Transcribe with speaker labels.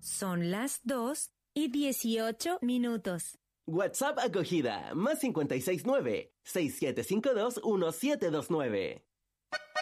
Speaker 1: Son las 2:18.
Speaker 2: WhatsApp acogida, +569 6752 1729.